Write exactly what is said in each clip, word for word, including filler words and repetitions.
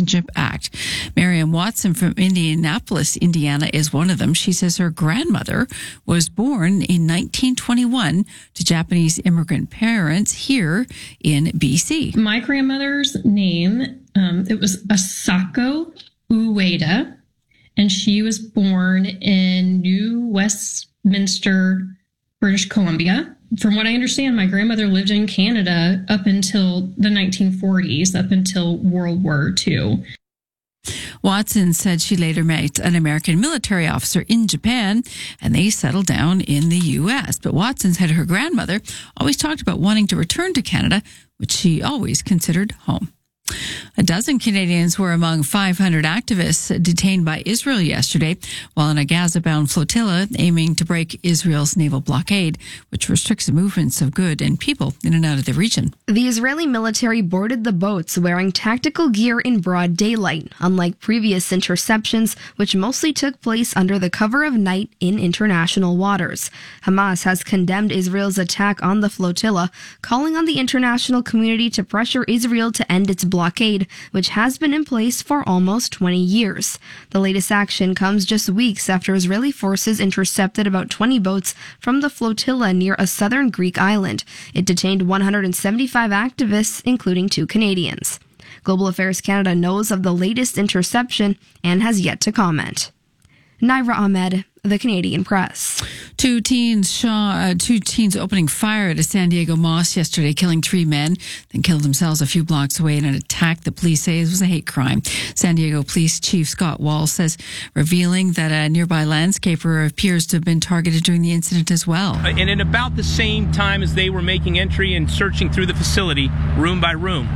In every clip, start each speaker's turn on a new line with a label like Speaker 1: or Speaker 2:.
Speaker 1: Citizenship Act. Marianne Watson from Indianapolis, Indiana, is one of them. She says her grandmother was born in nineteen twenty-one to Japanese immigrant parents here in B C.
Speaker 2: My grandmother's name, um, it was Asako Ueda, and she was born in New Westminster, British Columbia. From what I understand, my grandmother lived in Canada up until the nineteen forties, up until World War Two.
Speaker 1: Watson said she later met an American military officer in Japan, and they settled down in the U S. But Watson said her grandmother always talked about wanting to return to Canada, which she always considered home. A dozen Canadians were among five hundred activists detained by Israel yesterday while on a Gaza-bound flotilla aiming to break Israel's naval blockade, which restricts the movements of goods and people in and out of the region.
Speaker 3: The Israeli military boarded the boats wearing tactical gear in broad daylight, unlike previous interceptions, which mostly took place under the cover of night in international waters. Hamas has condemned Israel's attack on the flotilla, calling on the international community to pressure Israel to end its blockade, which has been in place for almost twenty years. The latest action comes just weeks after Israeli forces intercepted about twenty boats from the flotilla near a southern Greek island. It detained one hundred seventy-five activists, including two Canadians. Global Affairs Canada knows of the latest interception and has yet to comment. Naira Ahmed, The Canadian Press.
Speaker 1: Two teens shot, uh, two teens opening fire at a San Diego mosque yesterday, killing three men, then killed themselves a few blocks away in an attack that police say was a hate crime. San Diego Police Chief Scott Wall says, revealing that a nearby landscaper appears to have been targeted during the incident as well.
Speaker 4: And at about the same time as they were making entry and searching through the facility, room by room,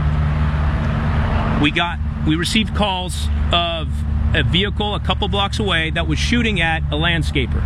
Speaker 4: we got, we received calls of a vehicle a couple blocks away that was shooting at a landscaper.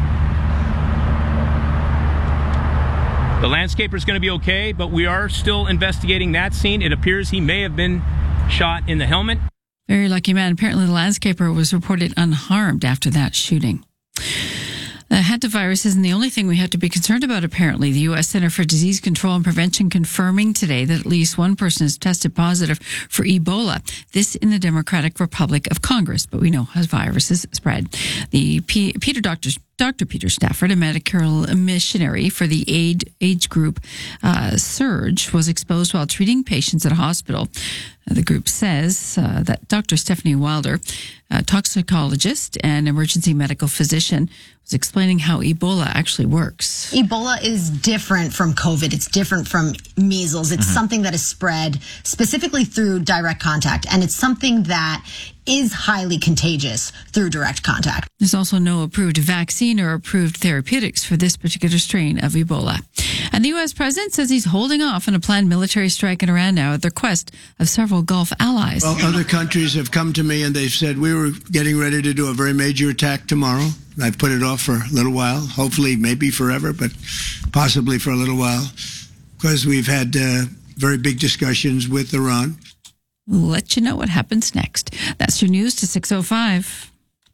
Speaker 4: The landscaper is going to be okay, but we are still investigating that scene. It appears he may have been shot in the helmet.
Speaker 1: Very lucky man. Apparently the landscaper was reported unharmed after that shooting. The hantavirus isn't the only thing we have to be concerned about, apparently. The U S Center for Disease Control and Prevention confirming today that at least one person has tested positive for Ebola. This in the Democratic Republic of Congo, but we know how viruses spread. The P- Peter Doctors Doctor Peter Stafford, a medical missionary for the aid, age group uh, Surge, was exposed while treating patients at a hospital. Uh, the group says uh, that Doctor Stephanie Wilder, a toxicologist and emergency medical physician, was explaining how Ebola actually works.
Speaker 5: Ebola is different from COVID. It's different from measles. It's mm-hmm. something that is spread specifically through direct contact, and it's something that is highly contagious through direct contact.
Speaker 1: There's also no approved vaccine or approved therapeutics for this particular strain of Ebola. And the U S president says he's holding off on a planned military strike in Iran now at the request of several Gulf allies.
Speaker 6: Well, other countries have come to me and they've said we were getting ready to do a very major attack tomorrow. I've put it off for a little while, hopefully maybe forever, but possibly for a little while, because we've had uh, very big discussions with Iran.
Speaker 1: We'll let you know what happens next. That's your news to six oh five.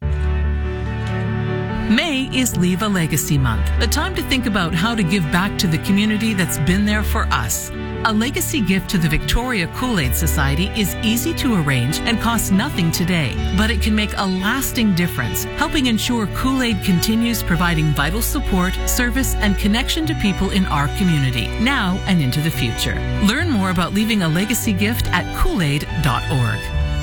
Speaker 7: May is Leave a Legacy Month, a time to think about how to give back to the community that's been there for us. A legacy gift to the Victoria Kool-Aid Society is easy to arrange and costs nothing today, but it can make a lasting difference, helping ensure Kool-Aid continues providing vital support, service, and connection to people in our community, now and into the future. Learn more about leaving a legacy gift at kool aid dot org.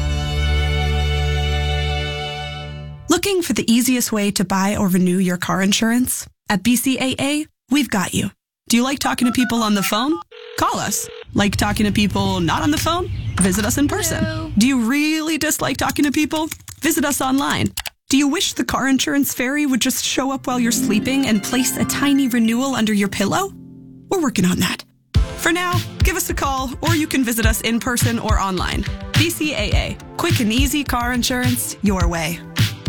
Speaker 8: Looking for the easiest way to buy or renew your car insurance? At B C A A, we've got you. Do you like talking to people on the phone? Call us. Like talking to people not on the phone? Visit us in person. Hello. Do you really dislike talking to people? Visit us online. Do you wish the car insurance fairy would just show up while you're sleeping and place a tiny renewal under your pillow? We're working on that. For now, give us a call, or you can visit us in person or online. B C A A. Quick and easy car insurance your way.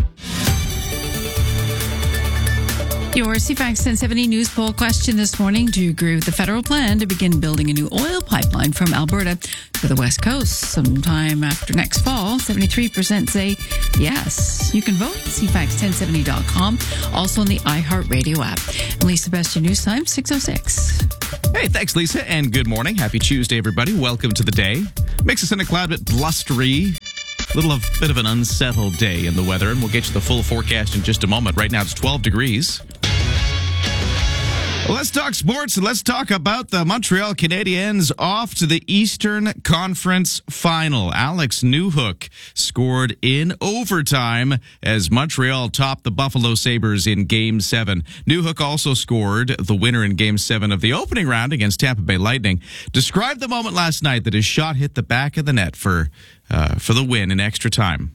Speaker 1: Your C FAX ten seventy news poll question this morning. Do you agree with the federal plan to begin building a new oil pipeline from Alberta to the West Coast sometime after next fall? seventy-three percent say yes. You can vote at C FAX ten seventy dot com, also on the iHeartRadio app. And Lisa, best your news time, six oh six.
Speaker 9: Hey, thanks, Lisa, and good morning. Happy Tuesday, everybody. Welcome to the day. Makes us in a cloud bit blustery. A little of, bit of an unsettled day in the weather, and we'll get you the full forecast in just a moment. Right now, it's twelve degrees. Let's talk sports, and let's talk about the Montreal Canadiens off to the Eastern Conference Final. Alex Newhook scored in overtime as Montreal topped the Buffalo Sabres in Game seven. Newhook also scored the winner in Game seven of the opening round against Tampa Bay Lightning. Described the moment last night that his shot hit the back of the net for, uh, for the win in extra time.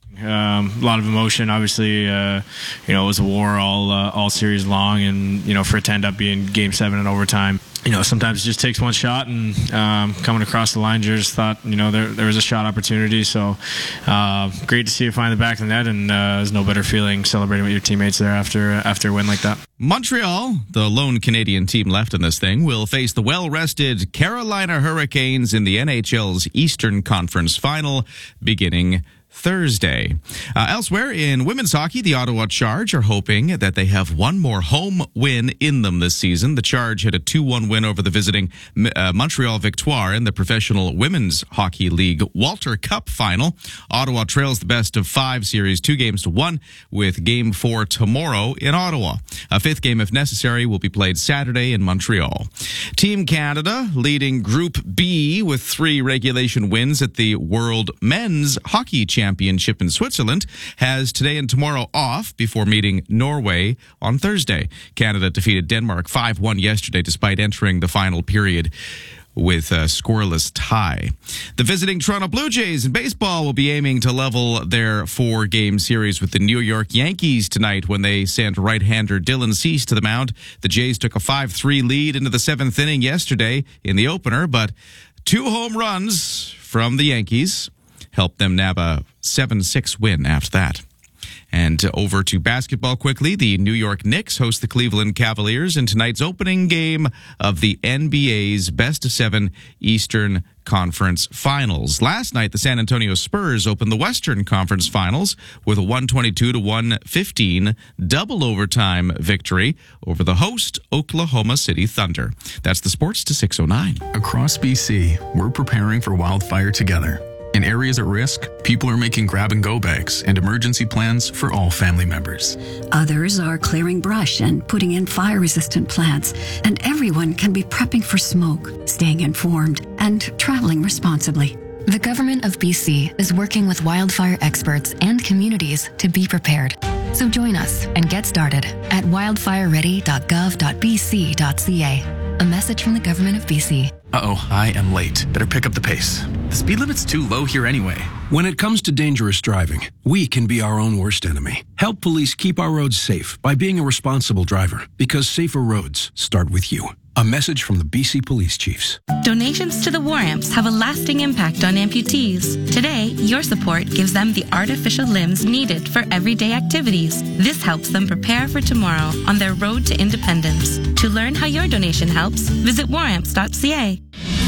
Speaker 10: Um, a lot of emotion, obviously. Uh, you know, it was a war all uh, all series long, and you know, for it to end up being Game Seven in overtime, you know, sometimes it just takes one shot. And um, coming across the line, just thought, you know, there there was a shot opportunity. So uh, great to see it find the back of the net, and uh, there's no better feeling celebrating with your teammates there after after a win like that.
Speaker 9: Montreal, the lone Canadian team left in this thing, will face the well-rested Carolina Hurricanes in the N H L's Eastern Conference Final beginning Thursday. Uh, elsewhere in women's hockey, the Ottawa Charge are hoping that they have one more home win in them this season. The Charge had a two one win over the visiting uh, Montreal Victoire in the Professional Women's Hockey League Walter Cup final. Ottawa trails the best of five series, two games to one, with game four tomorrow in Ottawa. A fifth game, if necessary, will be played Saturday in Montreal. Team Canada leading Group B with three regulation wins at the World Men's Hockey Championship Championship in Switzerland has today and tomorrow off before meeting Norway on Thursday. Canada defeated Denmark five one yesterday despite entering the final period with a scoreless tie. The visiting Toronto Blue Jays in baseball will be aiming to level their four-game series with the New York Yankees tonight when they sent right-hander Dylan Cease to the mound. The Jays took a five three lead into the seventh inning yesterday in the opener, but two home runs from the Yankees helped them nab a seven six win after that. And over to basketball quickly. The New York Knicks host the Cleveland Cavaliers in tonight's opening game of the N B A's Best of Seven Eastern Conference Finals. Last night, the San Antonio Spurs opened the Western Conference Finals with a one twenty-two to one fifteen double overtime victory over the host Oklahoma City Thunder. That's the Sports to six oh nine.
Speaker 11: Across B C, we're preparing for wildfire together. In areas at risk, people are making grab-and-go bags and emergency plans for all family members.
Speaker 12: Others are clearing brush and putting in fire-resistant plants. And everyone can be prepping for smoke, staying informed, and traveling responsibly.
Speaker 13: The Government of B C is working with wildfire experts and communities to be prepared. So join us and get started at wildfire ready dot gov dot b c dot c a. A message from the Government of B C.
Speaker 11: Uh-oh, I am late. Better pick up the pace. The speed limit's too low here anyway.
Speaker 14: When it comes to dangerous driving, we can be our own worst enemy. Help police keep our roads safe by being a responsible driver, because safer roads start with you. A message from the B C Police Chiefs.
Speaker 15: Donations to the War Amps have a lasting impact on amputees. Today, your support gives them the artificial limbs needed for everyday activities. This helps them prepare for tomorrow on their road to independence. To learn how your donation helps, visit war amps dot c a.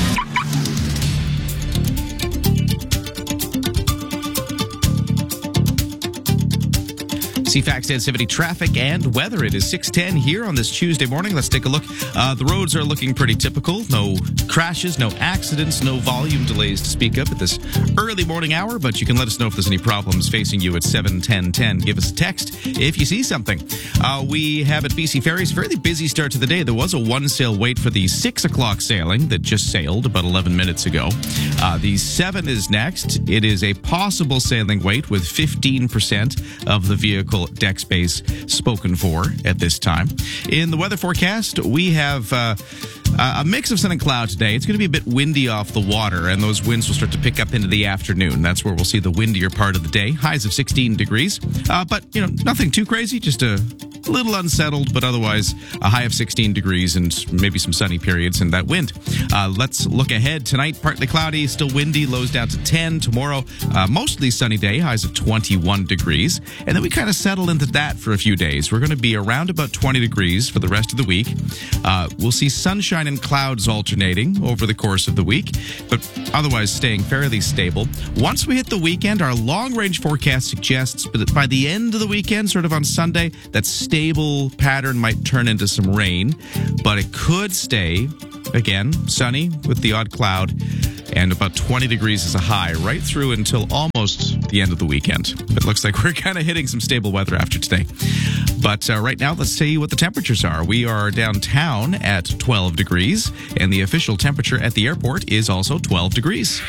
Speaker 9: C FAX Dan Civity traffic and weather. It is six ten here on this Tuesday morning. Let's take a look. Uh, the roads are looking pretty typical. No crashes, no accidents, no volume delays to speak of at this early morning hour, but you can let us know if there's any problems facing you at seven ten ten. Give us a text if you see something. Uh, we have at B C Ferries a fairly busy start to the day. There was a one sail wait for the six o'clock sailing that just sailed about eleven minutes ago. Uh, the seven is next. It is a possible sailing wait with fifteen percent of the vehicle deck space spoken for at this time. In the weather forecast, we have uh, a mix of sun and cloud today. It's going to be a bit windy off the water, and those winds will start to pick up into the afternoon. That's where we'll see the windier part of the day. Highs of sixteen degrees, uh, but you know, nothing too crazy, just a little unsettled, but otherwise a high of sixteen degrees and maybe some sunny periods and that wind. Uh, let's look ahead. Tonight, partly cloudy, still windy, lows down to ten. Tomorrow, uh, mostly sunny day, highs of twenty-one degrees. And then we kind of settle into that for a few days. We're going to be around about twenty degrees for the rest of the week. Uh, we'll see sunshine and clouds alternating over the course of the week, but otherwise staying fairly stable. Once we hit the weekend, our long-range forecast suggests that by the end of the weekend, sort of on Sunday, that stable pattern might turn into some rain, but it could stay, again, sunny with the odd cloud and about twenty degrees is a high right through until almost the end of the weekend. It looks like we're kind of hitting some stable weather after today. But uh, right now, let's see what the temperatures are. We are downtown at twelve degrees, and the official temperature at the airport is also twelve degrees.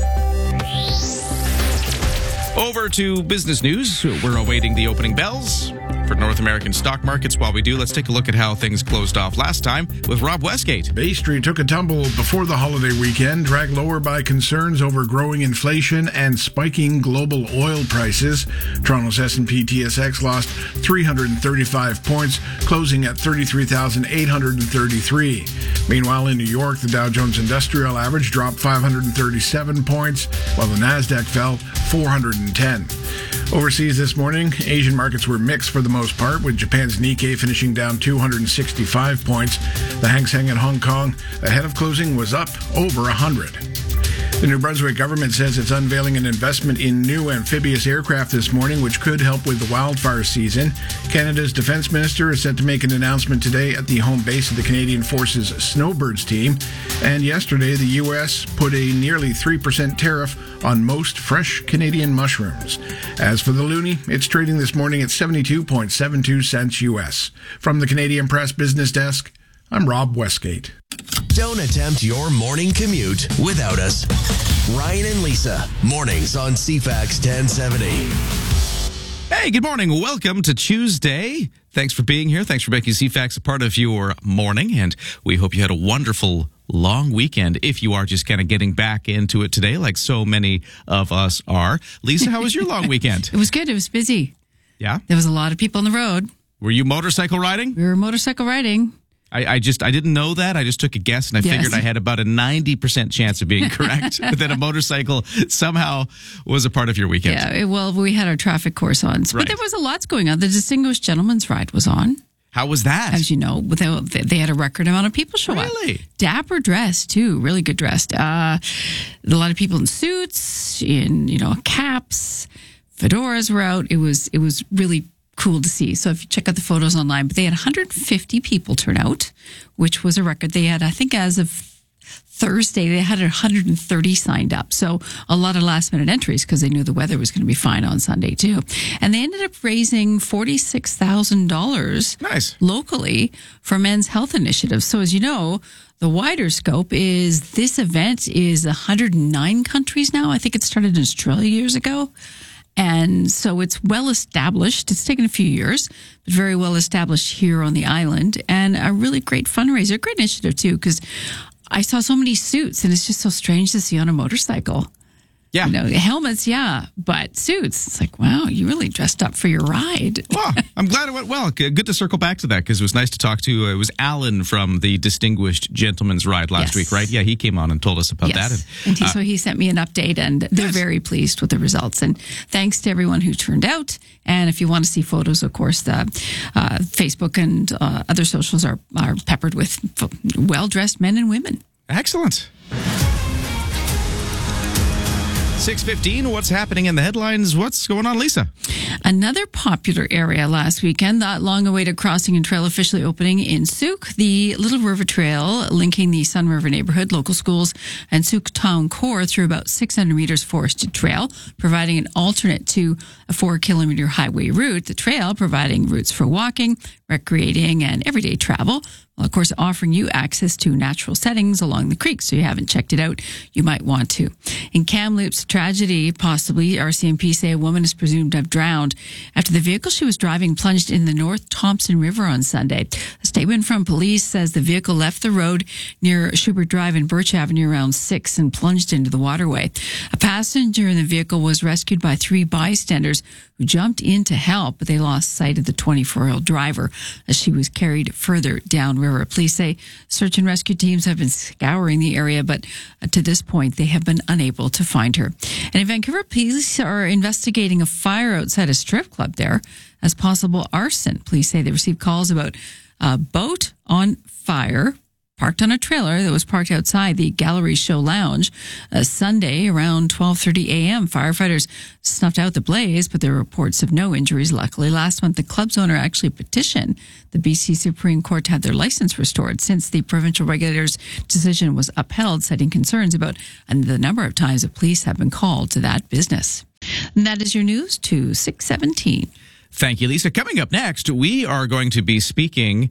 Speaker 9: Over to business news. We're awaiting the opening bells for North American stock markets. While we do, let's take a look at how things closed off last time with Rob Westgate.
Speaker 16: Bay Street took a tumble before the holiday weekend, dragged lower by concerns over growing inflation and spiking global oil prices. Toronto's S and P T S X lost three hundred thirty-five points, closing at thirty-three thousand eight hundred thirty-three. Meanwhile, in New York, the Dow Jones Industrial Average dropped five hundred thirty-seven points, while the Nasdaq fell four hundred ten. Overseas this morning, Asian markets were mixed for the most part, with Japan's Nikkei finishing down two hundred sixty-five points. The Hang Seng in Hong Kong, ahead of closing, was up over one hundred. The New Brunswick government says it's unveiling an investment in new amphibious aircraft this morning, which could help with the wildfire season. Canada's defense minister is set to make an announcement today at the home base of the Canadian Forces Snowbirds team. And yesterday, the U S put a nearly three percent tariff on most fresh Canadian mushrooms. As for the loonie, it's trading this morning at seventy-two point seven two cents U S. From the Canadian Press Business Desk, I'm Rob Westgate.
Speaker 17: Don't attempt your morning commute without us. Ryan and Lisa, mornings on C FAX ten seventy.
Speaker 9: Hey, good morning. Welcome to Tuesday. Thanks for being here. Thanks for making C FAX a part of your morning. And we hope you had a wonderful long weekend if you are just kind of getting back into it today, like so many of us are. Lisa, how was your long weekend?
Speaker 1: It was good. It was busy.
Speaker 9: Yeah?
Speaker 1: There was a lot of people on the road.
Speaker 9: Were you motorcycle riding?
Speaker 1: We were motorcycle riding.
Speaker 9: I, I just, I didn't know that. I just took a guess and I
Speaker 1: Yes.
Speaker 9: figured I had about a ninety percent chance of being correct that a motorcycle somehow was a part of your weekend.
Speaker 1: Yeah, it- well, we had our traffic course on. But
Speaker 9: Right.
Speaker 1: there was a lot going on. The Distinguished Gentleman's Ride was on.
Speaker 9: How was that?
Speaker 1: As you know, they, they had a record amount of people show up.
Speaker 9: Really?
Speaker 1: Dapper dressed, too. Really good dressed. Uh, a lot of people in suits, in, you know, caps. Fedoras were out. It was, it was really cool to see. So if you check out the photos online, but they had one hundred fifty people turn out, which was a record. They had, I think as of Thursday, they had one hundred thirty signed up. So a lot of last minute entries because they knew the weather was going to be fine on Sunday too. And they ended up raising forty-six thousand dollars
Speaker 9: nice.
Speaker 1: locally for Men's Health Initiative. So as you know, the wider scope is this event is one hundred nine countries now. I think it started in Australia years ago. And so it's well established. It's taken a few years, but very well established here on the island, and a really great fundraiser, a great initiative too, because I saw so many suits and it's just so strange to see on a motorcycle.
Speaker 9: Yeah.
Speaker 1: You know, helmets, yeah, but suits. It's like, wow, you really dressed up for your ride.
Speaker 9: Well, I'm glad it went well. Good to circle back to that because it was nice to talk to. Uh, it was Alan from the Distinguished Gentleman's Ride last
Speaker 1: Yes.
Speaker 9: week, right? Yeah, he came on and told us about
Speaker 1: Yes.
Speaker 9: that. And,
Speaker 1: And he,
Speaker 9: uh,
Speaker 1: so he sent me an update, and they're very pleased with the results. And thanks to everyone who turned out. And if you want to see photos, of course, the uh, Facebook and uh, other socials are, are peppered with f- well-dressed men and women.
Speaker 9: Excellent. six fifteen, what's happening in the headlines? What's going on, Lisa?
Speaker 1: Another popular area last weekend, that long-awaited crossing and trail officially opening in Souk, the Little River Trail linking the Sun River neighborhood, local schools, and Souk Town Core through about six hundred meters forested trail, providing an alternate to a four-kilometer highway route. The trail providing routes for walking, recreating, and everyday travel. Well, of course, offering you access to natural settings along the creek. So you haven't checked it out, you might want to. In Kamloops, tragedy, possibly, R C M P say a woman is presumed to have drowned after the vehicle she was driving plunged in the North Thompson River on Sunday. A statement from police says the vehicle left the road near Schubert Drive and Birch Avenue around six and plunged into the waterway. A passenger in the vehicle was rescued by three bystanders who jumped in to help, but they lost sight of the twenty-four-year-old driver as she was carried further downriver. Police say search and rescue teams have been scouring the area, but to this point, they have been unable to find her. And in Vancouver, police are investigating a fire outside a strip club there as possible arson. Police say they received calls about a boat on fire parked on a trailer that was parked outside the Gallery Show Lounge. Uh, Sunday around twelve thirty a.m., firefighters snuffed out the blaze, but there were reports of no injuries. Luckily, last month, the club's owner actually petitioned the B C Supreme Court to have their license restored since the provincial regulator's decision was upheld, citing concerns about the number of times the police have been called to that business. And that is your news to six seventeen.
Speaker 9: Thank you, Lisa. Coming up next, we are going to be speaking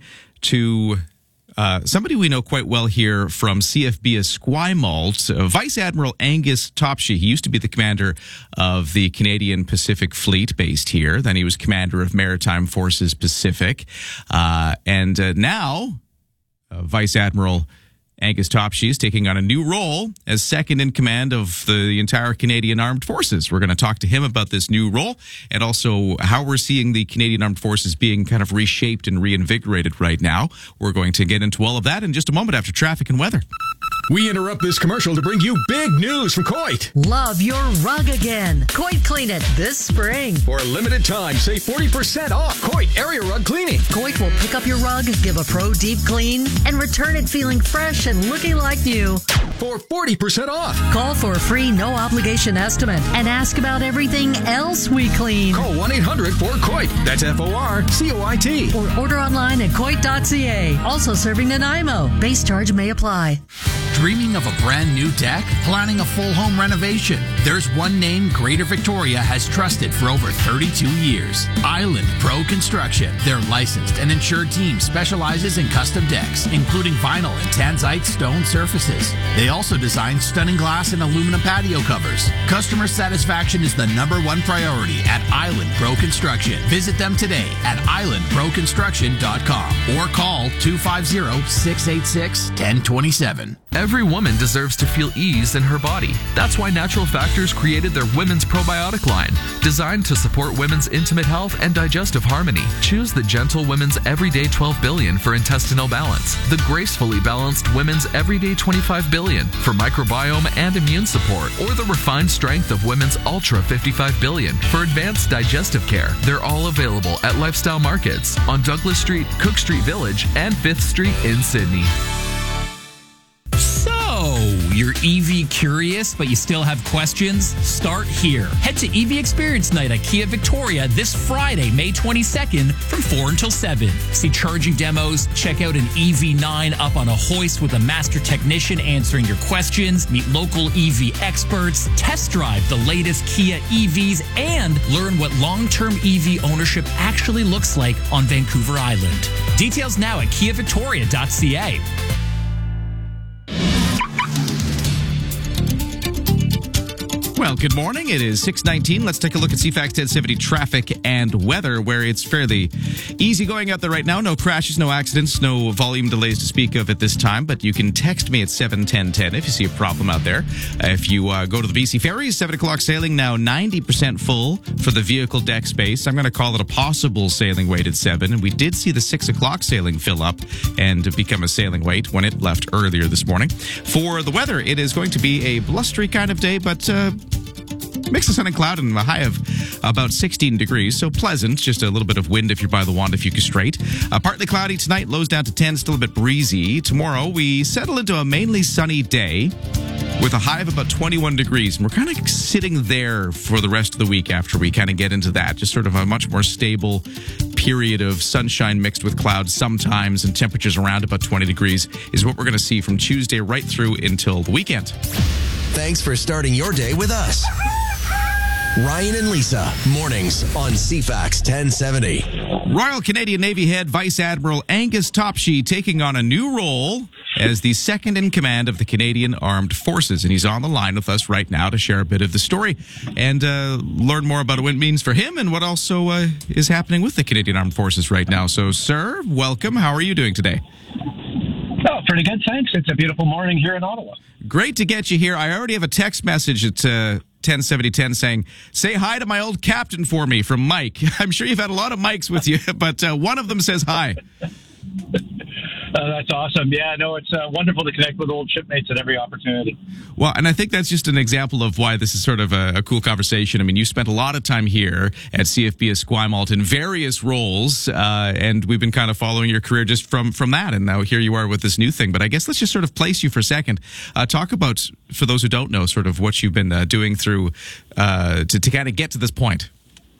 Speaker 9: to Uh, somebody we know quite well here from C F B Esquimalt, uh, Vice Admiral Angus Topshee. He used to be the commander of the Canadian Pacific Fleet based here. Then he was commander of Maritime Forces Pacific. Uh, and uh, now, uh, Vice Admiral Angus Topshee is taking on a new role as second in command of the entire Canadian Armed Forces. We're going to talk to him about this new role and also how we're seeing the Canadian Armed Forces being kind of reshaped and reinvigorated right now. We're going to get into all of that in just a moment after traffic and weather.
Speaker 18: We interrupt this commercial to bring you big news from Coit.
Speaker 19: Love your rug again. Coit Clean It this spring.
Speaker 18: For a limited time, save forty percent off Coit Area Rug Cleaning.
Speaker 19: Coit will pick up your rug, give a pro deep clean, and return it feeling fresh and looking like new.
Speaker 18: For forty percent off.
Speaker 19: Call for a free no obligation estimate and ask about everything else we clean.
Speaker 18: Call one eight hundred four C O I T. That's F O R C O I T.
Speaker 19: Or order online at coit dot c a. Also serving Nanaimo. Base charge may apply.
Speaker 20: Dreaming of a brand new deck? Planning a full home renovation? There's one name Greater Victoria has trusted for over thirty-two years. Island Pro Construction. Their licensed and insured team specializes in custom decks, including vinyl and tanzite stone surfaces. They also design stunning glass and aluminum patio covers. Customer satisfaction is the number one priority at Island Pro Construction. Visit them today at island pro construction dot com or call two five zero, six eight six, one zero two seven.
Speaker 21: Every woman deserves to feel ease in her body. That's why Natural Factors created their Women's Probiotic line, designed to support women's intimate health and digestive harmony. Choose the Gentle Women's Everyday twelve billion for intestinal balance, the Gracefully Balanced Women's Everyday twenty-five billion for microbiome and immune support, or the Refined Strength of Women's Ultra fifty-five billion for advanced digestive care. They're all available at Lifestyle Markets on Douglas Street, Cook Street Village, and fifth Street in Sydney.
Speaker 22: So, you're E V curious, but you still have questions? Start here. Head to E V Experience Night at Kia Victoria this Friday, May twenty-second from four until seven. See charging demos, check out an E V nine up on a hoist with a master technician answering your questions, meet local E V experts, test drive the latest Kia E Vs, and learn what long-term E V ownership actually looks like on Vancouver Island. Details now at kia victoria dot c a.
Speaker 9: Well, good morning. It is six nineteen. Let's take a look at C FAX ten seventy traffic and weather, where it's fairly easy going out there right now. No crashes, no accidents, no volume delays to speak of at this time, but you can text me at seven ten ten if you see a problem out there. Uh, if you uh, go to the B C Ferries, seven o'clock sailing now ninety percent full for the vehicle deck space. I'm going to call it a possible sailing weight at seven, and we did see the six o'clock sailing fill up and become a sailing weight when it left earlier this morning. For the weather, it is going to be a blustery kind of day, but uh, mix of sun and cloud and a high of about sixteen degrees, so pleasant. Just a little bit of wind if you're by the Wanda-Fuka Strait. Uh, partly cloudy tonight, lows down to ten, still a bit breezy. Tomorrow, we settle into a mainly sunny day with a high of about twenty-one degrees. And we're kind of sitting there for the rest of the week after we kind of get into that. Just sort of a much more stable period of sunshine mixed with clouds sometimes, and temperatures around about twenty degrees is what we're going to see from Tuesday right through until the weekend.
Speaker 17: Thanks for starting your day with us. Ryan and Lisa, mornings on C FAX ten seventy.
Speaker 9: Royal Canadian Navy head Vice Admiral Angus Topshee taking on a new role as the second in command of the Canadian Armed Forces. And he's on the line with us right now to share a bit of the story and uh, learn more about what it means for him and what also uh, is happening with the Canadian Armed Forces right now. So, sir, welcome. How are you doing today?
Speaker 23: Oh, pretty good, thanks. It's a beautiful morning here in Ottawa.
Speaker 9: Great to get you here. I already have a text message at uh, ten seventy ten saying, say hi to my old captain for me from Mike. I'm sure you've had a lot of Mikes with you, but uh, one of them says hi.
Speaker 23: Uh, that's awesome. Yeah, no, it's uh, wonderful to connect with old shipmates at every opportunity.
Speaker 9: Well, and I think that's just an example of why this is sort of a, a cool conversation. I mean, you spent a lot of time here at C F B Esquimalt in various roles, uh, and we've been kind of following your career just from, from that, and now here you are with this new thing. But I guess let's just sort of place you for a second. Uh, talk about, for those who don't know, sort of what you've been uh, doing through uh, to, to kind of get to this point.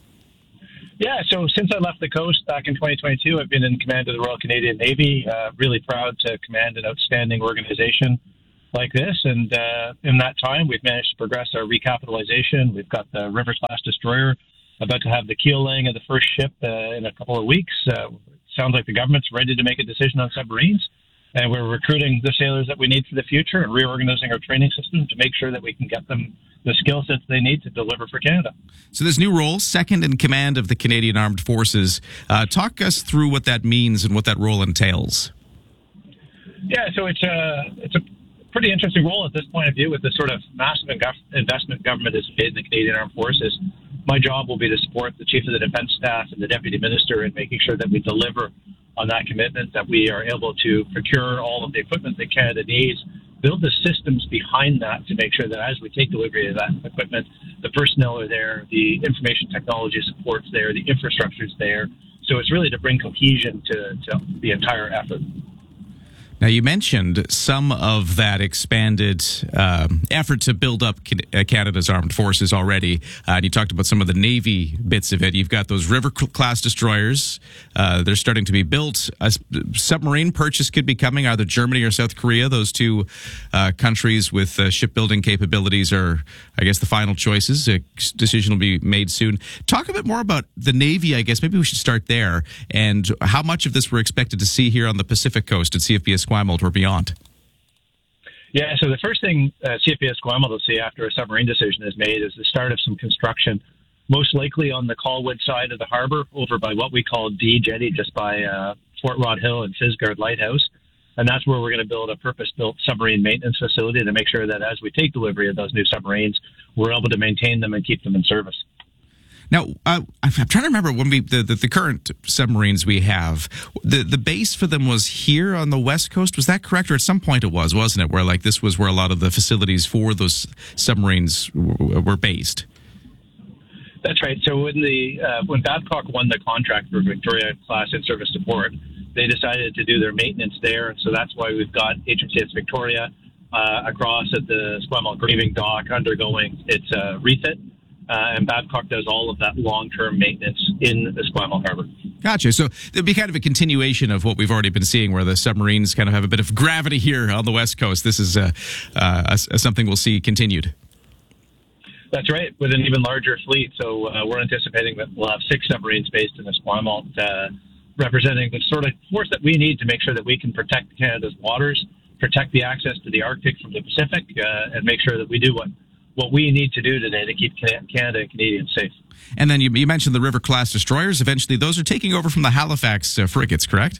Speaker 23: Yeah, so since I left the coast back in twenty twenty-two, I've been in command of the Royal Canadian Navy. Uh, really proud to command an outstanding organization like this. And uh, in that time, we've managed to progress our recapitalization. We've got the River-class destroyer about to have the keel laying of the first ship uh, in a couple of weeks. Uh, sounds like the government's ready to make a decision on submarines. And we're recruiting the sailors that we need for the future and reorganizing our training system to make sure that we can get them the skill sets they need to deliver for Canada.
Speaker 9: So this new role, second in command of the Canadian Armed Forces. Uh, talk us through what that means and what that role entails.
Speaker 23: Yeah, so it's a, it's a pretty interesting role at this point of view with the sort of massive investment government has made in the Canadian Armed Forces. My job will be to support the Chief of the Defence Staff and the Deputy Minister in making sure that we deliver on that commitment, that we are able to procure all of the equipment that Canada needs, build the systems behind that to make sure that as we take delivery of that equipment, the personnel are there, the information technology support's there, the infrastructure's there. So it's really to bring cohesion to, to the entire effort.
Speaker 9: Now, you mentioned some of that expanded um, effort to build up Canada's armed forces already. Uh, and you talked about some of the Navy bits of it. You've got those River-class destroyers. Uh, they're starting to be built. A submarine purchase could be coming, either Germany or South Korea. Those two uh, countries with uh, shipbuilding capabilities are, I guess, the final choices. A decision will be made soon. Talk a bit more about the Navy, I guess. Maybe we should start there. And how much of this we're expected to see here on the Pacific Coast at C F B Esquimalt or beyond?
Speaker 23: Yeah, so the first thing uh, C F B Esquimalt will see after a submarine decision is made is the start of some construction, most likely on the Colwood side of the harbor, over by what we call D Jetty, just by uh, Fort Rod Hill and Fisgard Lighthouse. And that's where we're going to build a purpose-built submarine maintenance facility to make sure that as we take delivery of those new submarines, we're able to maintain them and keep them in service.
Speaker 9: Now, uh, I'm trying to remember when we the, the, the current submarines we have, the the base for them was here on the West Coast. Was that correct? Or at some point it was, wasn't it? Where like this was where a lot of the facilities for those submarines w- were based.
Speaker 23: That's right. So when the uh, when Babcock won the contract for Victoria class in-service support, they decided to do their maintenance there, and so that's why we've got H M C S Victoria uh, across at the Esquimalt Grieving Dock undergoing its uh, refit. Uh, and Babcock does all of that long-term maintenance in Esquimalt Harbor.
Speaker 9: Gotcha. So there'd be kind of a continuation of what we've already been seeing, where the submarines kind of have a bit of gravity here on the West Coast. This is uh, uh, a, something we'll see continued.
Speaker 23: That's right, with an even larger fleet. So uh, we're anticipating that we'll have six submarines based in Esquimalt, uh, representing the sort of force that we need to make sure that we can protect Canada's waters, protect the access to the Arctic from the Pacific, uh, and make sure that we do what what we need to do today to keep Canada and Canadians safe.
Speaker 9: And then you, you mentioned the River-class destroyers. Eventually, those are taking over from the Halifax uh, frigates, correct?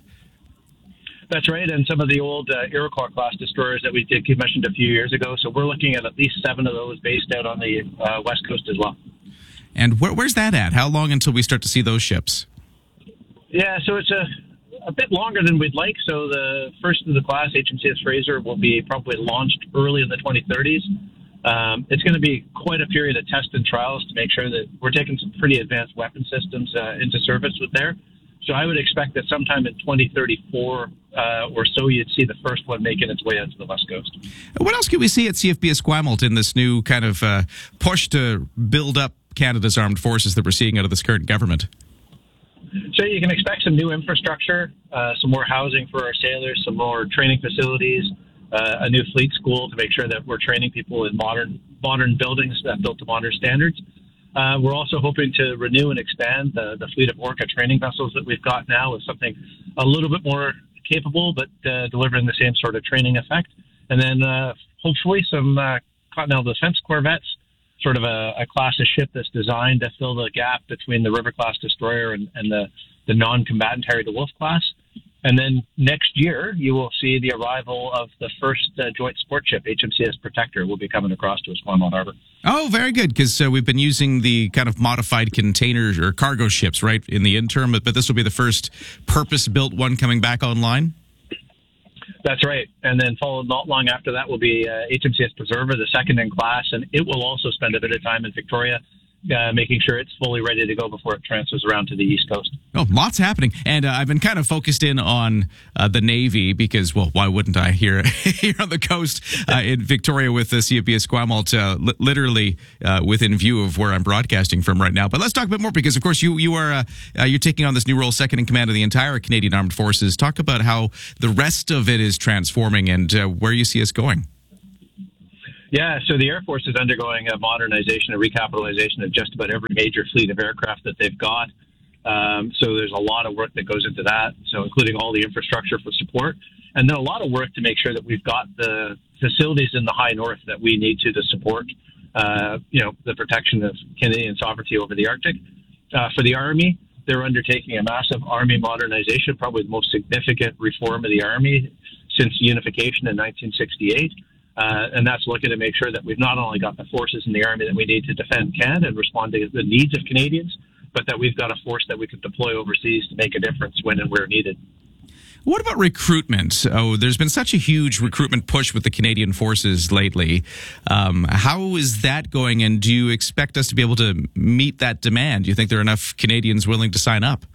Speaker 23: That's right, and some of the old uh, Iroquois-class destroyers that we did, you mentioned a few years ago. So we're looking at at least seven of those based out on the uh, West Coast as well.
Speaker 9: And where, where's that at? How long until we start to see those ships?
Speaker 23: Yeah, so it's a, a bit longer than we'd like. So the first of the class, H M C S Fraser, will be probably launched early in the twenty thirties. Um, it's going to be quite a period of test and trials to make sure that we're taking some pretty advanced weapon systems uh, into service with there. So I would expect that sometime in twenty thirty-four uh, or so, you'd see the first one making its way out to the West Coast.
Speaker 9: What else can we see at C F B Esquimalt in this new kind of uh, push to build up Canada's armed forces that we're seeing out of this current government?
Speaker 23: So you can expect some new infrastructure, uh, some more housing for our sailors, some more training facilities, Uh, a new fleet school to make sure that we're training people in modern modern buildings that built to modern standards. Uh, we're also hoping to renew and expand the, the fleet of Orca training vessels that we've got now with something a little bit more capable, but uh, delivering the same sort of training effect. And then uh, hopefully some uh, Continental Defense Corvettes, sort of a, a class of ship that's designed to fill the gap between the River-class destroyer and, and the, the non-combatant Harry DeWolf class. And then next year, you will see the arrival of the first uh, joint sport ship, H M C S Protector, will be coming across to Esquimalt Harbor.
Speaker 9: Oh, very good, because uh, we've been using the kind of modified containers or cargo ships, right, in the interim, but, but this will be the first purpose-built one coming back online?
Speaker 23: That's right. And then followed not long after that will be uh, H M C S Preserver, the second in class, and it will also spend a bit of time in Victoria, uh, making sure it's fully ready to go before it transfers around to the East Coast.
Speaker 9: Oh, lots happening. And uh, I've been kind of focused in on uh, the Navy because, well, why wouldn't I here here on the coast uh, in Victoria with the C F B Esquimalt uh, li- literally uh, within view of where I'm broadcasting from right now. But let's talk a bit more because, of course, you you are uh, uh, you're taking on this new role, second in command of the entire Canadian Armed Forces. Talk about how the rest of it is transforming and uh, where you see us going.
Speaker 23: Yeah, so the Air Force is undergoing a modernization, a recapitalization of just about every major fleet of aircraft that they've got. Um, so there's a lot of work that goes into that, so including all the infrastructure for support, and then a lot of work to make sure that we've got the facilities in the high north that we need to to support, uh, you know, the protection of Canadian sovereignty over the Arctic. Uh, for the Army, they're undertaking a massive Army modernization, probably the most significant reform of the Army since unification in nineteen sixty-eight. Uh, and that's looking to make sure that we've not only got the forces in the Army that we need to defend Canada and respond to the needs of Canadians, but that we've got a force that we can deploy overseas to make a difference when and where needed.
Speaker 9: What about recruitment? Oh, there's been such a huge recruitment push with the Canadian Forces lately. Um, how is that going, and do you expect us to be able to meet that demand? Do you think there are enough Canadians willing to sign up?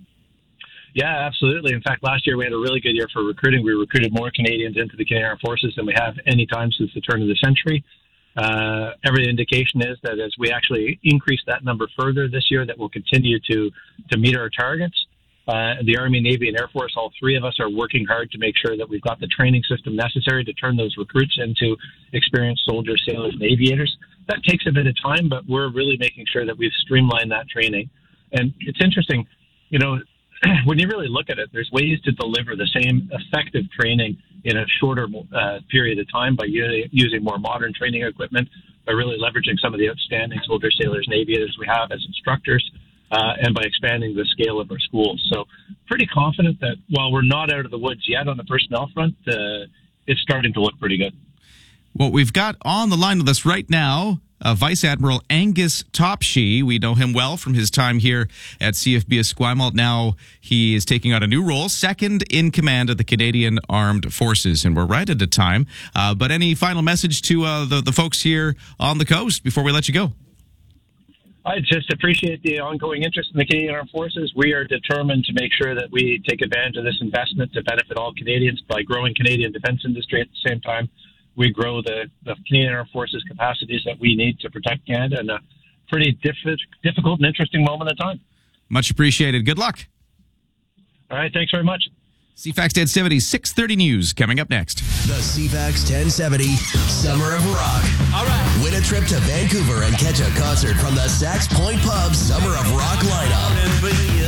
Speaker 23: Yeah, absolutely. In fact, last year we had a really good year for recruiting. We recruited more Canadians into the Canadian Armed Forces than we have any time since the turn of the century. Uh, every indication is that as we actually increase that number further this year, that we'll continue to to meet our targets. Uh, the Army, Navy, and Air Force, all three of us are working hard to make sure that we've got the training system necessary to turn those recruits into experienced soldiers, sailors, and aviators. That takes a bit of time, but we're really making sure that we've streamlined that training. And it's interesting, you know, when you really look at it, there's ways to deliver the same effective training in a shorter uh, period of time by u- using more modern training equipment, by really leveraging some of the outstanding soldiers, sailors, and aviators we have as instructors, uh, and by expanding the scale of our schools. So pretty confident that while we're not out of the woods yet on the personnel front, uh, it's starting to look pretty good.
Speaker 9: Well, we've got on the line with us right now Uh, Vice Admiral Angus Topshee. We know him well from his time here at C F B Esquimalt. Now he is taking on a new role, second in command of the Canadian Armed Forces, and we're right at a time. Uh, but any final message to uh, the, the folks here on the coast before we let you go?
Speaker 23: I just appreciate the ongoing interest in the Canadian Armed Forces. We are determined to make sure that we take advantage of this investment to benefit all Canadians by growing Canadian defense industry at the same time. We grow the, the Canadian Armed Forces capacities that we need to protect Canada in a pretty diff- difficult and interesting moment of time.
Speaker 9: Much appreciated. Good luck.
Speaker 23: All right. Thanks very much.
Speaker 9: C FAX ten seventy, six thirty News coming up next.
Speaker 17: The C FAX ten seventy Summer of Rock. All right. Win a trip to Vancouver and catch a concert from the Sax Point Pub Summer of Rock lineup.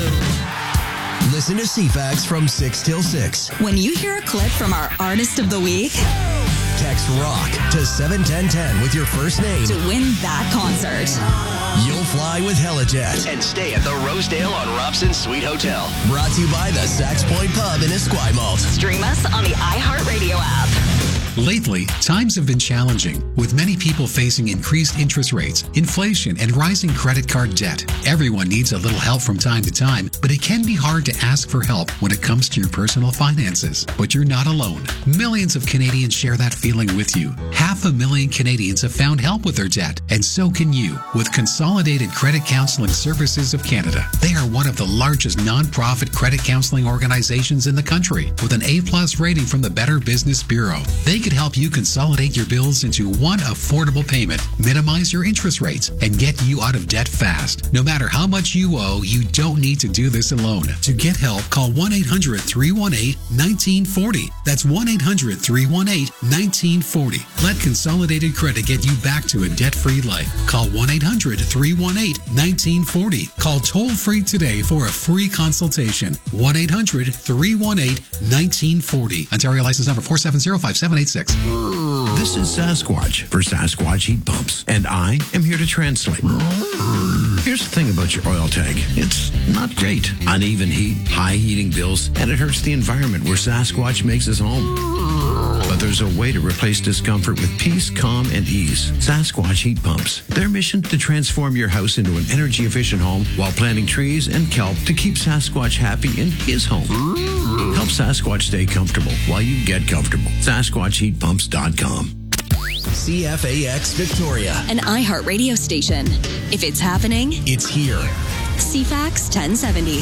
Speaker 17: Listen to C FAX from six till six.
Speaker 2: When you hear a clip from our Artist of the Week,
Speaker 17: text ROCK to seven ten ten with your first name
Speaker 2: to win that concert.
Speaker 17: You'll fly with Helijet and stay at the Rosedale on Robson Suite Hotel. Brought to you by the Sax Point Pub in Esquimalt.
Speaker 2: Stream us on the iHeartRadio app.
Speaker 3: Lately, times have been challenging, with many people facing increased interest rates, inflation, and rising credit card debt. Everyone needs a little help from time to time, but it can be hard to ask for help when it comes to your personal finances. But you're not alone. Millions of Canadians share that feeling with you. Half a million Canadians have found help with their debt, and so can you with Consolidated Credit Counseling Services of Canada. They are one of the largest non-profit credit counseling organizations in the country, with an A-plus rating from the Better Business Bureau. They could help you consolidate your bills into one affordable payment, minimize your interest rates, and get you out of debt fast. No matter how much you owe, you don't need to do this alone. To get help, call one eight hundred, three one eight, one nine four zero. That's one eight hundred, three one eight, one nine four zero. Let Consolidated Credit get you back to a debt-free life. Call one eight hundred, three one eight, one nine four zero. Call toll-free today for a free consultation. one eight hundred, three one eight, one nine four zero. Ontario license number four seven zero, five seven eight six.
Speaker 14: This is Sasquatch for Sasquatch Heat Pumps, and I am here to translate. Here's the thing about your oil tank. It's not great. Uneven heat, high heating bills, and it hurts the environment where Sasquatch makes his home. But there's a way to replace discomfort with peace, calm, and ease. Sasquatch Heat Pumps. Their mission to transform your house into an energy-efficient home while planting trees and kelp to keep Sasquatch happy in his home.
Speaker 4: Help Sasquatch stay comfortable while you get comfortable. Sasquatch Heat Pumps dot com.
Speaker 17: C F A X Victoria,
Speaker 2: an iHeart radio station. If it's happening,
Speaker 17: it's here.
Speaker 2: C FAX ten seventy.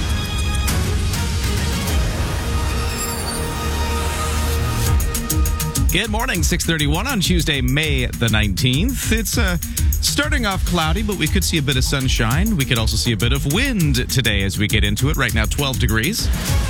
Speaker 9: Good morning, six thirty-one on Tuesday, May the nineteenth. It's uh, starting off cloudy, but we could see a bit of sunshine. We could also see a bit of wind today as we get into it. Right now, twelve degrees.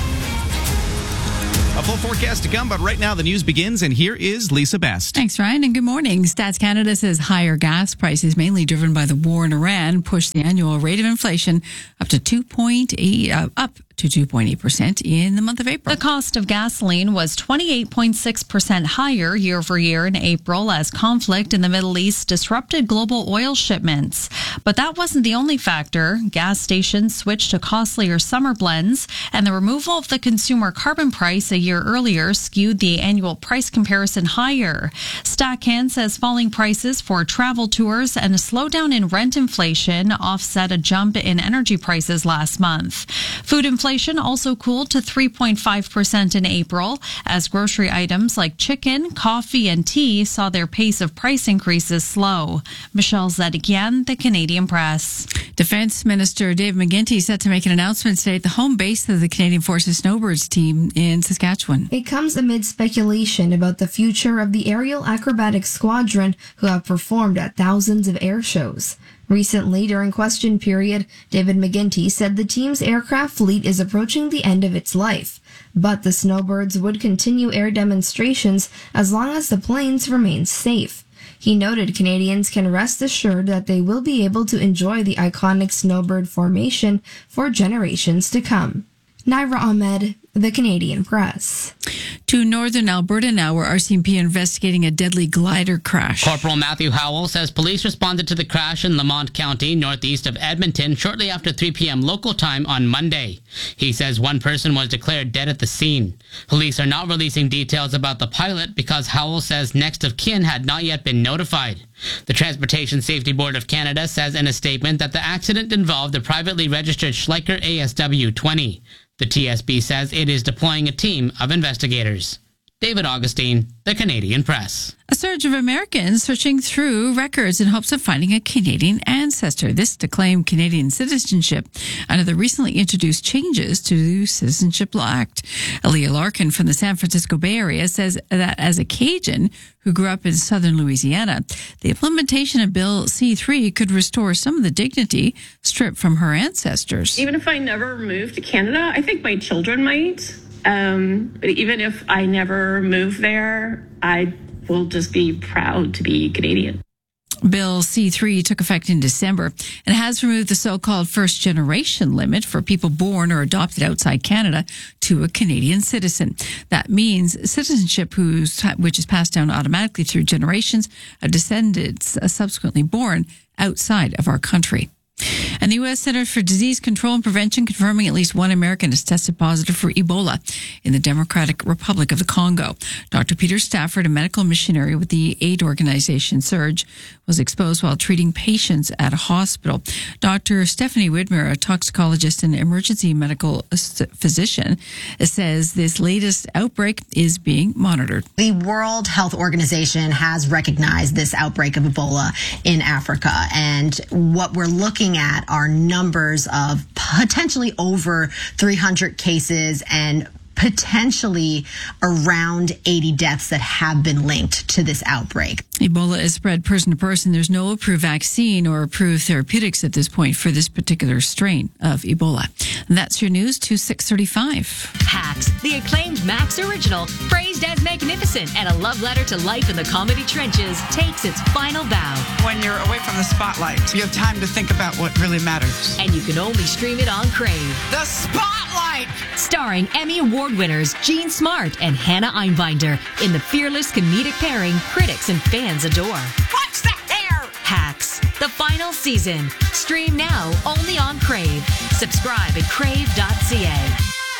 Speaker 9: A full forecast to come, but right now the news begins, and here is Lisa Best.
Speaker 1: Thanks, Ryan, and good morning. Stats Canada says higher gas prices, mainly driven by the war in Iran, pushed the annual rate of inflation up to two point eight uh, up to two point eight percent in the month of April.
Speaker 5: The cost of gasoline was twenty-eight point six percent higher year over year in April as conflict in the Middle East disrupted global oil shipments. But that wasn't the only factor. Gas stations switched to costlier summer blends, and the removal of the consumer carbon price a year earlier skewed the annual price comparison higher. StatCan says falling prices for travel tours and a slowdown in rent inflation offset a jump in energy prices last month. Food inflation also cooled to three point five percent in April as grocery items like chicken, coffee, and tea saw their pace of price increases slow. Michelle Zedekian, The Canadian Press.
Speaker 1: Defense Minister Dave McGuinty set to make an announcement today at the home base of the Canadian Forces Snowbirds team in Saskatchewan.
Speaker 6: It comes amid speculation about the future of the Aerial Acrobatics Squadron, who have performed at thousands of air shows. Recently, during question period, David McGuinty said the team's aircraft fleet is approaching the end of its life, but the Snowbirds would continue air demonstrations as long as the planes remain safe. He noted Canadians can rest assured that they will be able to enjoy the iconic Snowbird formation for generations to come. Naira Ahmed, The Canadian Press.
Speaker 1: To northern Alberta now, where R C M P investigating a deadly glider crash.
Speaker 24: Corporal Matthew Howell says police responded to the crash in Lamont County, northeast of Edmonton, shortly after three p.m. local time on Monday. He says one person was declared dead at the scene. Police are not releasing details about the pilot because Howell says next of kin had not yet been notified. The Transportation Safety Board of Canada says in a statement that the accident involved a privately registered Schleicher A S W twenty. The T S B says it is deploying a team of investigators. David Augustine, The Canadian Press.
Speaker 1: A surge of Americans searching through records in hopes of finding a Canadian ancestor. This to claim Canadian citizenship under the recently introduced changes to the Citizenship Law Act. Aaliyah Larkin from the San Francisco Bay Area says that as a Cajun who grew up in southern Louisiana, the implementation of Bill C three could restore some of the dignity stripped from her ancestors.
Speaker 25: Even if I never moved to Canada, I think my children might. Um, but even if I never move there, I will just be proud to be Canadian.
Speaker 1: Bill C three took effect in December and has removed the so-called first-generation limit for people born or adopted outside Canada to a Canadian citizen. That means citizenship who's, which is passed down automatically through generations of descendants subsequently born outside of our country. And the U S Center for Disease Control and Prevention confirming at least one American has tested positive for Ebola in the Democratic Republic of the Congo. Doctor Peter Stafford, a medical missionary with the aid organization SURGE, was exposed while treating patients at a hospital. Doctor Stephanie Widmer, a toxicologist and emergency medical physician, says this latest outbreak is being monitored.
Speaker 26: The World Health Organization has recognized this outbreak of Ebola in Africa, and what we're looking at are numbers of potentially over three hundred cases and potentially around eighty deaths that have been linked to this outbreak.
Speaker 1: Ebola is spread person to person. There's no approved vaccine or approved therapeutics at this point for this particular strain of Ebola. And that's your news to six thirty-five.
Speaker 27: Hacks, the acclaimed Max original, praised as magnificent and a love letter to life in the comedy trenches, takes its final bow.
Speaker 28: When you're away from the spotlight, you have time to think about what really matters.
Speaker 27: And you can only stream it on Crave.
Speaker 28: The Spotlight!
Speaker 27: Starring Emmy Award winners Jean Smart and Hannah Einbinder in the fearless comedic pairing critics and fans adore.
Speaker 28: What's the hair?
Speaker 27: Hacks, the final season. Stream now only on Crave. Subscribe at crave dot c a.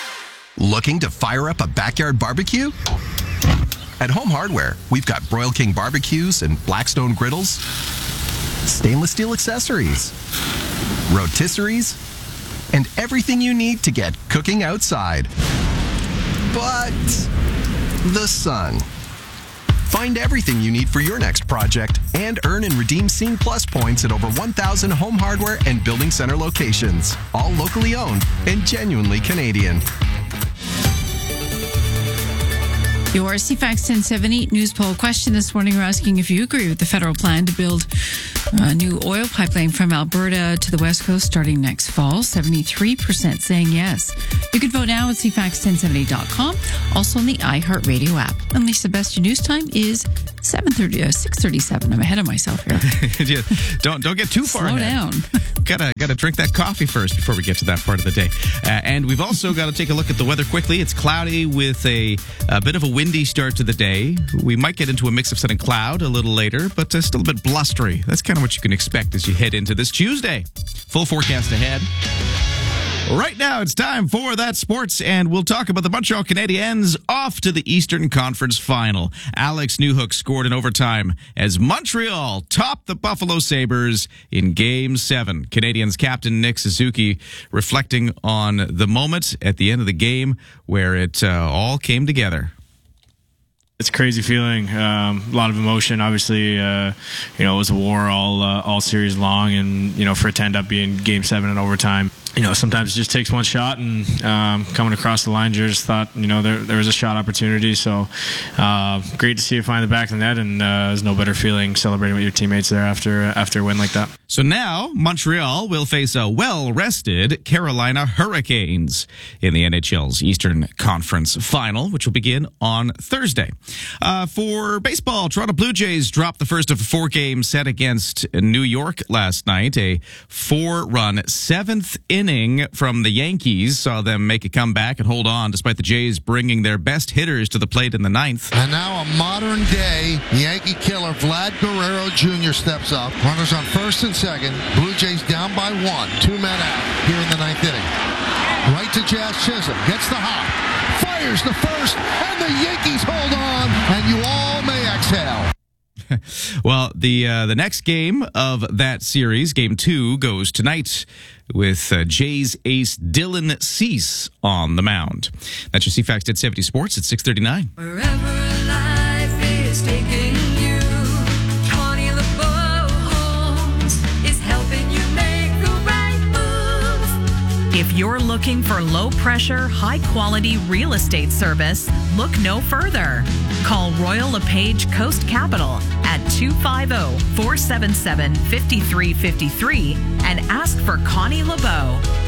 Speaker 29: Looking to fire up a backyard barbecue? At Home Hardware, we've got Broil King barbecues and Blackstone griddles, stainless steel accessories, rotisseries, and everything you need to get cooking outside. but the sun. Find everything you need for your next project and earn and redeem Scene Plus points at over one thousand Home Hardware and Building Center locations. All locally owned and genuinely Canadian.
Speaker 1: Your C FAX ten seventy news poll question this morning, we're asking if you agree with the federal plan to build a new oil pipeline from Alberta to the West Coast starting next fall. seventy-three percent saying yes. You can vote now at C FAX ten seventy dot com, also on the iHeartRadio app. And Lisa, best your news time is seven thirty, uh, six thirty-seven. I'm ahead of myself here.
Speaker 9: Yeah, don't don't get too far
Speaker 1: Slow
Speaker 9: ahead.
Speaker 1: down.
Speaker 9: Gotta gotta drink that coffee first before we get to that part of the day. Uh, and we've also got to take a look at the weather quickly. It's cloudy with a, a bit of a windy start to the day. We might get into a mix of sun and cloud a little later, but uh, still a bit blustery. That's kind of what you can expect as you head into this Tuesday. Full forecast ahead. Right now, it's time for That Sports, and we'll talk about the Montreal Canadiens off to the Eastern Conference Final. Alex Newhook scored in overtime as Montreal topped the Buffalo Sabres in Game seven. Canadiens captain Nick Suzuki reflecting on the moment at the end of the game where it uh, all came together.
Speaker 7: It's a crazy feeling. Um, a lot of emotion. Obviously, uh, you know, it was a war all uh, all series long, and you know, for it to end up being Game Seven in overtime, you know, sometimes it just takes one shot, and um, coming across the line, just thought, you know, there there was a shot opportunity. So uh, great to see it find the back of the net, and uh, there's no better feeling celebrating with your teammates there after after a win like that.
Speaker 9: So now Montreal will face a well-rested Carolina Hurricanes in the N H L's Eastern Conference Final, which will begin on Thursday. Uh, for baseball, Toronto Blue Jays dropped the first of a four-game set against New York last night. A four-run seventh inning from the Yankees saw them make a comeback and hold on, despite the Jays bringing their best hitters to the plate in the ninth.
Speaker 8: And now a modern-day Yankee killer, Vlad Guerrero Junior steps up. Runners on first and second. Blue Jays down by one. Two men out here in the ninth inning. Right to Jazz Chisholm. Gets the hop. Fires the first, and the Yankees hold on, and you all may exhale.
Speaker 9: Well, the uh, the next game of that series, Game Two, goes tonight with uh, Jays ace Dylan Cease on the mound. That's your C FAX ten seventy Sports at six thirty-nine.
Speaker 10: Wherever life is taking you, Connie LeBeau Homes is helping you make the right move.
Speaker 27: If you're looking for low-pressure, high-quality real estate service, look no further. Call Royal LePage Coast Capital at two five zero, four seven seven, five three five three and ask for Connie LeBeau.